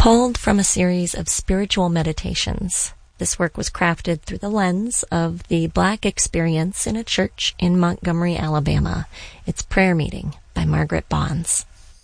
Pulled from a series of spiritual meditations, this work was crafted through the lens of the Black experience in a church in Montgomery, Alabama. It's Prayer Meeting by Margaret Bonds.